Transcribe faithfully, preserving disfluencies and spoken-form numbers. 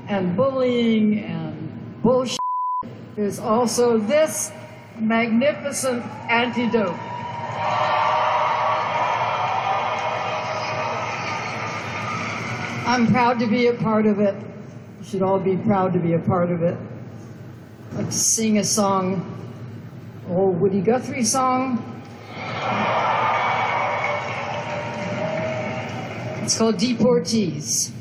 and bullying and bullshit, there's also this magnificent antidote. I'm proud to be a part of it. You should all be proud to be a part of it. I'd like to sing a song, old Woody Guthrie song. It's called Deportees.